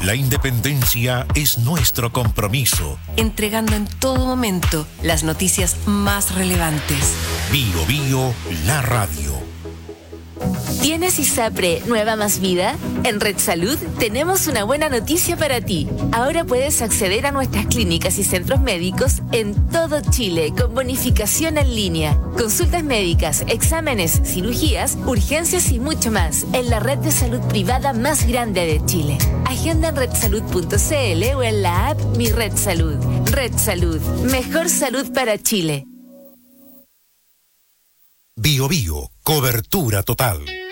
La independencia es nuestro compromiso. Entregando en todo momento las noticias más relevantes. Bio Bio, la radio. ¿Tienes ISAPRE Nueva Más Vida? En Red Salud tenemos una buena noticia para ti. Ahora puedes acceder a nuestras clínicas y centros médicos en todo Chile con bonificación en línea. Consultas médicas, exámenes, cirugías, urgencias y mucho más en la red de salud privada más grande de Chile. Agenda en redsalud.cl o en la app Mi Red Salud. Red Salud, mejor salud para Chile. Bio Bio, cobertura total.